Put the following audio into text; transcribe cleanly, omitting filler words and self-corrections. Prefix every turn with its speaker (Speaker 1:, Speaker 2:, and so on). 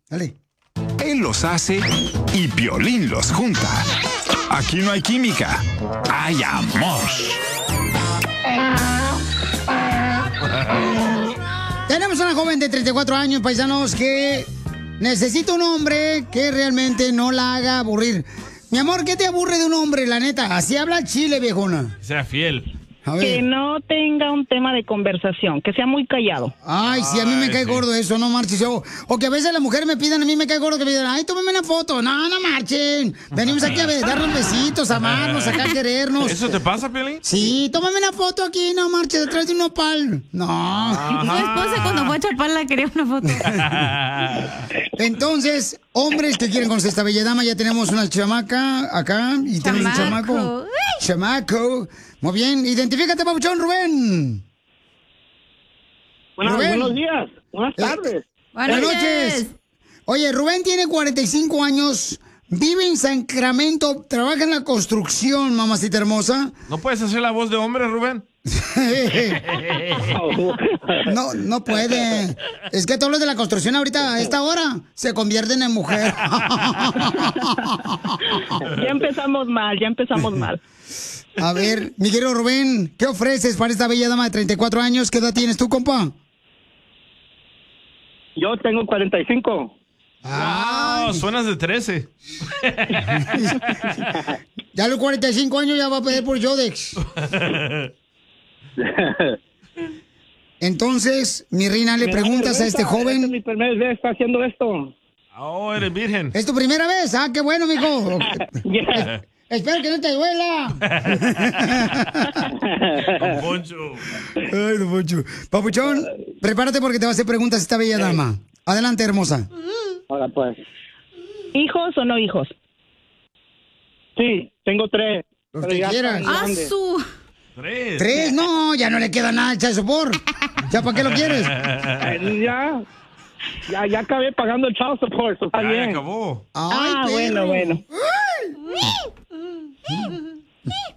Speaker 1: Dale.
Speaker 2: Él los hace y Piolín los junta. Aquí no hay química, hay amor.
Speaker 1: Tenemos una joven de 34 años, paisanos, que necesita un hombre que realmente no la haga aburrir. Mi amor, ¿qué te aburre de un hombre, la neta? Así habla Chile, viejona.
Speaker 3: Sea fiel.
Speaker 4: Que no tenga un tema de conversación, que sea muy callado.
Speaker 1: Ay, sí, a mí me cae gordo eso, no marches. O que a veces las mujeres me pidan, a mí me cae gordo que me digan, ay, tómame una foto. No, no marchen. Venimos aquí a darnos besitos, amarnos, acá a querernos.
Speaker 3: ¿Eso te pasa, Piolín?
Speaker 1: Sí, tómame una foto aquí, no marches, detrás de un nopal. No.
Speaker 5: Mi esposa cuando fue a Chapala quería una foto.
Speaker 1: Entonces, hombres que quieren conocer esta bella dama, ya tenemos una chamaca acá y tenemos un chamaco. Chamaco. Muy bien, identifícate, papuchón, Rubén.
Speaker 6: Bueno,
Speaker 1: Rubén.
Speaker 6: buenos días, buenas tardes.
Speaker 1: Buenas noches. Oye, Rubén tiene 45 años, vive en Sacramento, trabaja en la construcción, mamacita hermosa.
Speaker 3: ¿No puedes hacer la voz de hombre, Rubén?
Speaker 1: No puede. Es que todos los de la construcción ahorita, a esta hora, se convierten en mujer.
Speaker 4: Ya empezamos mal.
Speaker 1: A ver, mi querido Rubén, ¿qué ofreces para esta bella dama de 34 años? ¿Qué edad tienes tú, compa?
Speaker 6: Yo tengo 45.
Speaker 3: Ah, suenas de 13.
Speaker 1: Ya a los 45 años ya va a pedir por Yodex. Entonces, mi reina, le preguntas a este joven.
Speaker 6: Es mi primera vez está haciendo esto.
Speaker 3: Oh, eres virgen.
Speaker 1: ¿Es tu primera vez? Ah, qué bueno, mijo.
Speaker 6: Yeah.
Speaker 1: Espero que no te duela.
Speaker 3: Don Poncho.
Speaker 1: Ay, don Poncho. Papuchón, prepárate porque te va a hacer preguntas esta bella dama. Adelante, hermosa.
Speaker 6: Ahora pues.
Speaker 4: ¿Hijos o no hijos?
Speaker 6: Sí, tengo 3.
Speaker 1: Los que quieras.
Speaker 5: ¡Asu!
Speaker 3: 3.
Speaker 1: 3, no, ya no le queda nada al child support. ¿Ya para qué lo quieres?
Speaker 6: Ya acabé pagando el child support, está bien.
Speaker 3: acabó.
Speaker 1: Ay,
Speaker 4: bueno.